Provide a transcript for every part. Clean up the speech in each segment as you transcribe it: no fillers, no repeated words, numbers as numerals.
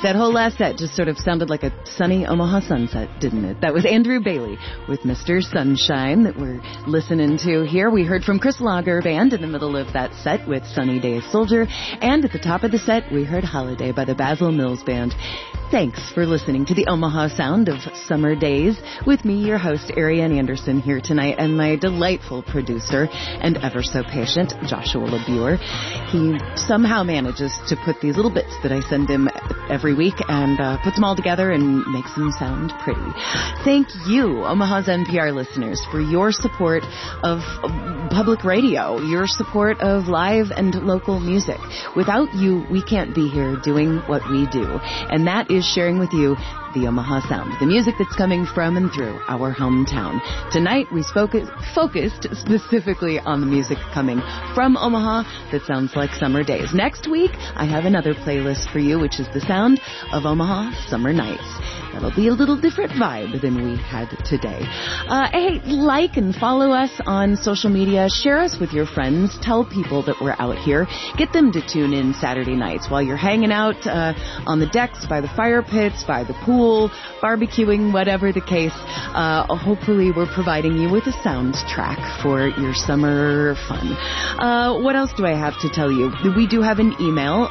That whole last set just sort of sounded like a sunny Omaha sunset, didn't it? That was Andrew Bailey with Mr. Sunshine that we're listening to here. We heard from Chris Lager Band in the middle of that set with Sunny Day Soldier. And at the top of the set, we heard Holiday by the Basil Mills Band. Thanks for listening to the Omaha Sound of Summer Days with me, your host, Ariane Anderson, here tonight, and my delightful producer and ever so patient, Joshua LeBure. He somehow manages to put these little bits that I send him every week and puts them all together and makes them sound pretty. Thank you, Omaha's NPR listeners, for your support of public radio, your support of live and local music. Without you, we can't be here doing what we do, and that is sharing with you the Omaha Sound, the music that's coming from and through our hometown. Tonight, we focused specifically on the music coming from Omaha that sounds like summer days. Next week, I have another playlist for you, which is the sound of Omaha summer nights. That'll be a little different vibe than we had today. Hey, like and follow us on social media. Share us with your friends. Tell people that we're out here. Get them to tune in Saturday nights while you're hanging out on the decks, by the fire pits, by the pool, barbecuing, whatever the case. Hopefully we're providing you with a soundtrack for your summer fun. What else do I have to tell you? We do have an email,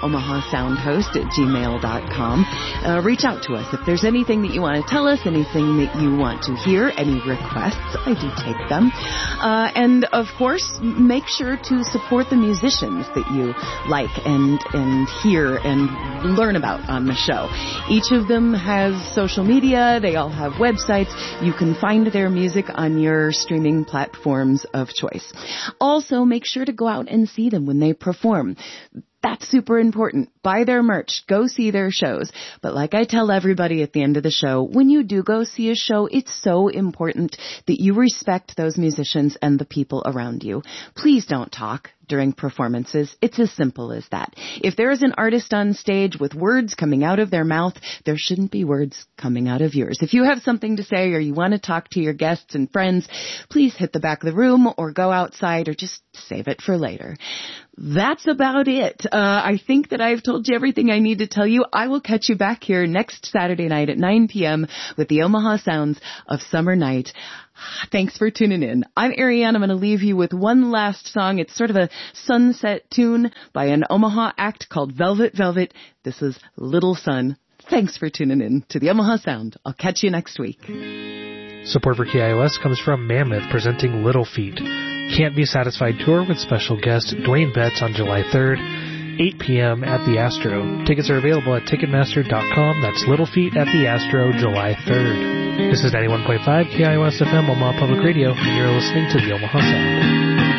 omahasoundhost@gmail.com. Reach out to us if there's anything that you want to tell us, anything that you want to hear, any requests. I do take them. And of course, make sure to support the musicians that you like and hear and learn about on the show. Each of them has social media. They all have websites. You can find their music on your streaming platforms of choice. Also, make sure to go out and see them when they perform. That's super important. Buy their merch. Go see their shows. But like I tell everybody at the end of the show, when you do go see a show, it's so important that you respect those musicians and the people around you. Please don't talk during performances. It's as simple as that. If there is an artist on stage with words coming out of their mouth, there shouldn't be words coming out of yours. If you have something to say or you want to talk to your guests and friends, please hit the back of the room or go outside or just save it for later. That's about it. I think that I've told you everything I need to tell you. I will catch you back here next Saturday night at 9 p.m. with the Omaha Sounds of Summer Night. Thanks for tuning in. I'm Ariane. I'm going to leave you with one last song. It's sort of a sunset tune by an Omaha act called Velvet Velvet. This is Little Sun. Thanks for tuning in to the Omaha Sound. I'll catch you next week. Support for KIOS comes from Mammoth presenting Little Feat. Can't Be Satisfied tour with special guest Dwayne Betts on July 3rd, 8 p.m. at the Astro. Tickets are available at Ticketmaster.com. That's Little Feat at the Astro, July 3rd. This is 91.5 KIOS FM Omaha Public Radio, and you're listening to the Omaha Sound.